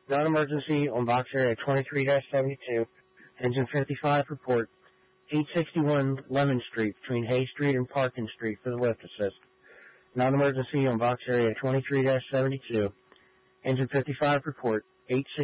Non-emergency on box area 23-72. Engine 55 report. 861 Lemon Street between Hay Street and Parkin Street for the lift assist. Non-emergency on box area 23-72. Engine 55 report. 861